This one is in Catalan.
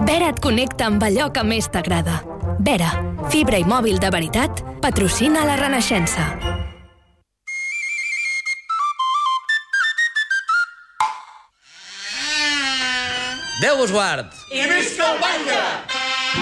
Vera et connecta amb allò que més t'agrada. Vera, fibra i mòbil de veritat, patrocina la Renaixença. Déu vos guard! I visca el batlle!